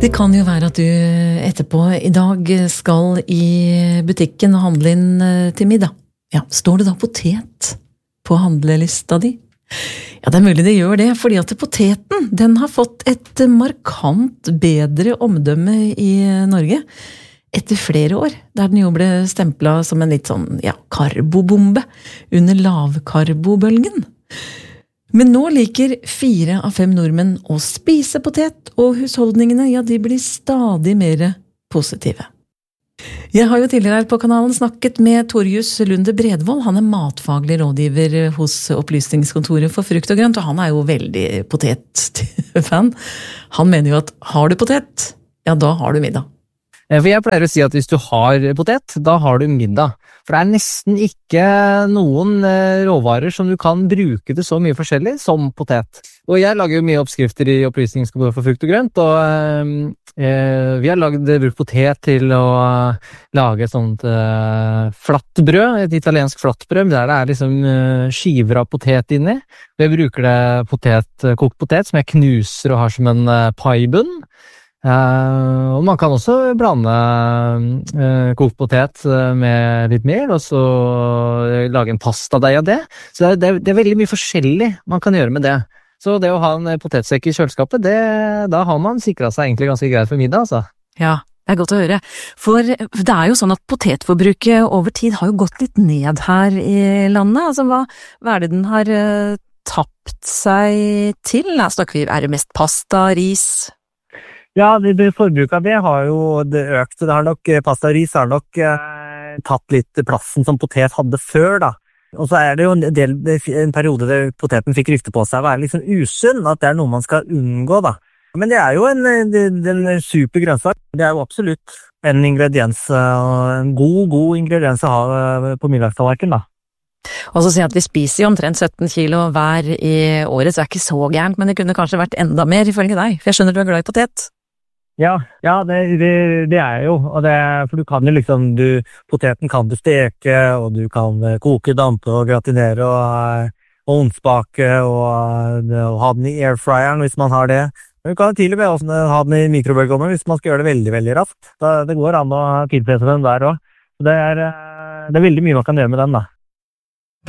Det kan jo være at du etterpå I dag skal I butikken og handle inn til middag. Ja, står det da potet på handlelista di? Ja, det mulig det gjør det, fordi at poteten, den har fått et markant bedre omdømme I Norge etter flere år, der den jo ble stemplet som en litt sånn, ja, karbobombe under lavkarbobølgen. Men nå liker 4 av 5 nordmenn å spise potet, og husholdningene, ja, de blir stadig mer positive. Jeg har jo tidligere her på kanalen snakket med Torjus Lunde Bredvold. Han matfaglig rådgiver hos Opplysningskontoret for frukt og grønt, og han jo veldig potetfan. Han mener jo at har du potet, ja, da har du middag. For jeg pleier å si at hvis du har potet, da har du middag. For det nesten ikke noen råvarer som du kan bruke til så mye forskjellig som potet. Og jeg lager jo mye oppskrifter I Opplysningskontoret for frukt og grønt, og vi har brukt potet til å lage et sånt flattbrød, et italiensk flattbrød, der det liksom skiver av potet inni. Jeg bruker det kokt potet som jeg knuser og har som en paibunn. Og man kan også blande kokt potet med litt mel, og så lage en pastadeig av det. Så det veldig mye forskjellig man kan gjøre med det. Så det å ha en potetsekk I kjøleskapet, da har man sikret seg egentlig ganske greit for middag, altså. Ja, det godt å høre. For det jo sånn at potetforbruket over tid har jo gått litt ned her I landet. Altså, hva det den har tapt seg til? Snakker vi, det mest pasta, ris? Ja, det forbruket av det har jo økt. Det har nok, pasta og ris har nok tatt litt plassen som potet hadde før, da. Og så det jo en periode der poteten fikk rykte på seg å være liksom usunn, at det noe man skal unngå, da. Men det jo en super grønnsak. Det jo absolutt en ingrediens, en god ingrediens å ha på middagstallerken, da. Og så sier jeg at vi spiser jo omtrent 17 kilo hver I året, så det ikke så gærent, men det kunne kanskje vært enda mer ifølge deg, for jeg skjønner du glad I potet. Ja, det jo, og for du kan jo liksom, poteten kan du steke, og du kan koke, dampe og gratinere, og ovnsbake, og ha den I airfryeren hvis man har det. Men du kan til og med også ha den I mikrobølgeovnen hvis man skal gjøre det veldig, veldig raskt. Det går an å tilpresse den der også. Det veldig mye man kan gjøre med den, da.